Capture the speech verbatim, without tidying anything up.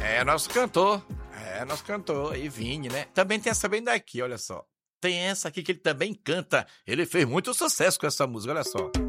É, nosso cantor. É, nosso cantor. E Vini, né? Também tem essa bem daqui, olha só. Tem essa aqui que ele também canta. Ele fez muito sucesso com essa música, olha só.